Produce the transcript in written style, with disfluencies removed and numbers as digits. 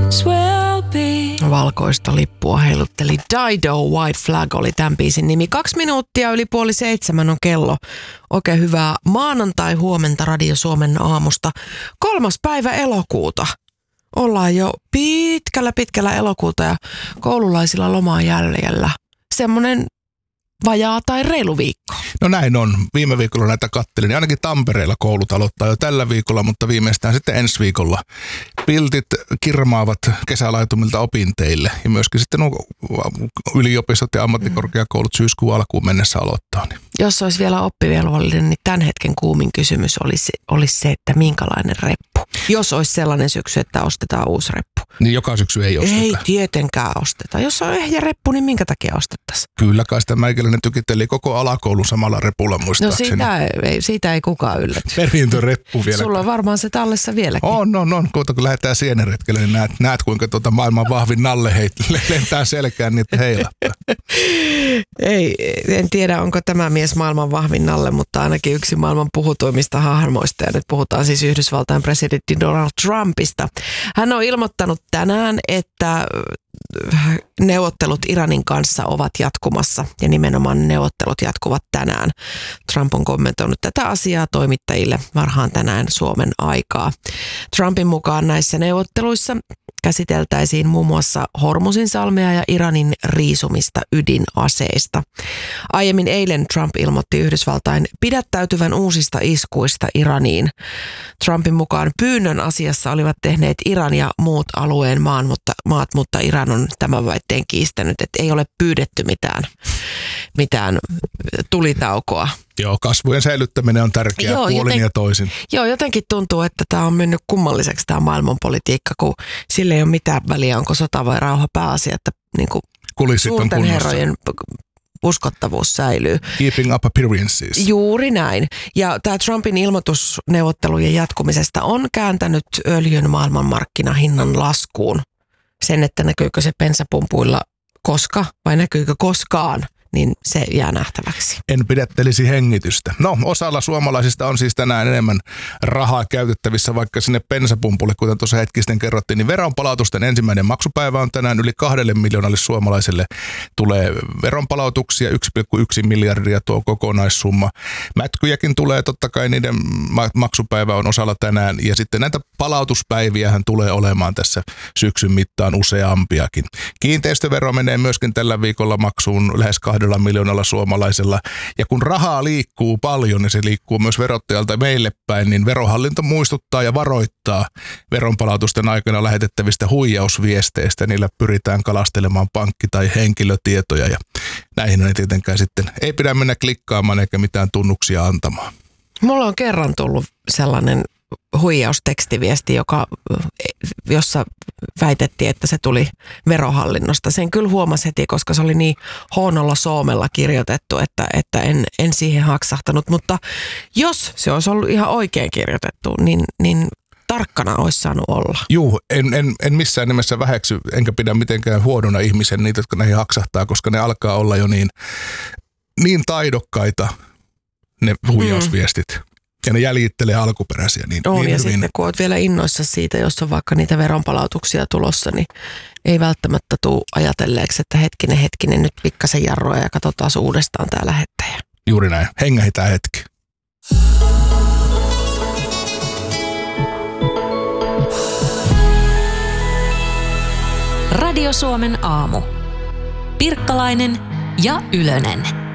Valkoista lippua heilutteli Dido, White Flag oli tämän biisin nimi. 2 minuuttia yli 6:30 on kello. Oikein hyvää maanantai-huomenta Radio Suomen aamusta. 3. päivä elokuuta. Ollaan jo pitkällä elokuuta ja koululaisilla lomaa jäljellä. Semmoinen vajaa tai reilu viikko. No näin on. Viime viikolla näitä kattelin. Ainakin Tampereella koulut aloittaa jo tällä viikolla, mutta viimeistään sitten ensi viikolla. Piltit kirmaavat kesälaitumilta opinteille ja myöskin sitten yliopistot ja ammattikorkeakoulut syyskuun alkuun mennessä aloittaa. Jos olisi vielä oppivelvollinen, niin tämän hetken kuumin kysymys olisi se, että minkälainen reppu. Jos olisi sellainen syksy, että ostetaan uusi reppu. Niin joka syksy ei osteta. Ei tietenkään osteta. Jos on ehjä reppu, niin minkä takia ostettaisiin? Kyllä kai sitä meikäläinen tykitteli koko alakoulun samalla repulla muistaakseni. No siitä ei kukaan ylläty. Perintöreppu vielä. Sulla on varmaan se tallessa vieläkin. On. Kun lähdetään sienenretkelle, niin näet kuinka maailman vahvin nalle lentää selkään niitä heilahtaa. En tiedä, onko tämä mies maailman vahvin nalle, mutta ainakin yksi maailman puhutuimmista hahmoista. Ja nyt puhutaan siis Yhdysvaltain presidentti Donald Trumpista. Hän on ilmoittanut tänään, että neuvottelut Iranin kanssa ovat jatkumassa ja nimenomaan neuvottelut jatkuvat tänään. Trump on kommentoinut tätä asiaa toimittajille varhaan tänään Suomen aikaa. Trumpin mukaan näissä neuvotteluissa käsiteltäisiin muun muassa Hormuzinsalmea ja Iranin riisumista ydinaseista. Aiemmin eilen Trump ilmoitti Yhdysvaltain pidättäytyvän uusista iskuista Iraniin. Trumpin mukaan pyynnön asiassa olivat tehneet Iran ja muut alueen maat, mutta Iran on tämän väitteen kiistänyt, että ei ole pyydetty mitään tulitaukoa. Joo, kasvujen säilyttäminen on tärkeää puolin ja toisin. Joo, jotenkin tuntuu, että tämä on mennyt kummalliseksi tämä maailmanpolitiikka, kun sillä ei ole mitään väliä, onko sota vai rauha pääasia, että niin kuin suurten herrojen uskottavuus säilyy. Keeping up appearances. Juuri näin. Ja tämä Trumpin ilmoitus neuvottelujen jatkumisesta on kääntänyt öljyn maailmanmarkkinahinnan laskuun. Sen, että näkyykö se bensapumpuilla koska vai näkyykö koskaan, niin se jää nähtäväksi. En pidättelisi hengitystä. No, osalla suomalaisista on siis tänään enemmän rahaa käytettävissä, vaikka sinne bensapumpulle, kuten tuossa hetki sitten kerrottiin, niin veronpalautusten ensimmäinen maksupäivä on tänään yli 2 miljoonalle suomalaiselle tulee veronpalautuksia, 1,1 miljardia tuo kokonaissumma. Mätkyjäkin tulee, totta kai niiden maksupäivä on osalla tänään, ja sitten näitä palautuspäiviähän tulee olemaan tässä syksyn mittaan useampiakin. Kiinteistövero menee myöskin tällä viikolla maksuun lähes 2 miljoonalla suomalaisella. Ja kun rahaa liikkuu paljon, niin se liikkuu myös verottajalta meille päin, niin verohallinto muistuttaa ja varoittaa veronpalautusten aikana lähetettävistä huijausviesteistä. Niillä pyritään kalastelemaan pankki- tai henkilötietoja ja näihin ei tietenkään sitten ei pidä mennä klikkaamaan eikä mitään tunnuksia antamaan. Mulla on kerran tullut sellainen huijaustekstiviesti, jossa väitettiin, että se tuli verohallinnosta. Sen kyllä huomasi heti, koska se oli niin huonolla soomella kirjoitettu, että en siihen haksahtanut. Mutta jos se olisi ollut ihan oikein kirjoitettu, niin tarkkana olisi saanut olla. Juu, en missään nimessä väheksy, enkä pidä mitenkään huonona ihmisen niitä, jotka näihin haksahtaa, koska ne alkaa olla jo niin taidokkaita, ne huijausviestit. Ja ne jäljittelee alkuperäisiä. Ja sitten kun olet vielä innoissa siitä, jos on vaikka niitä veronpalautuksia tulossa, niin ei välttämättä tule ajatelleeksi, että hetkinen, nyt pikkasen jarroa ja katsotaan uudestaan tämä lähettäjä. Juuri näin. Hengähitään hetki. Radio Suomen aamu. Pirkkalainen ja Ylönen.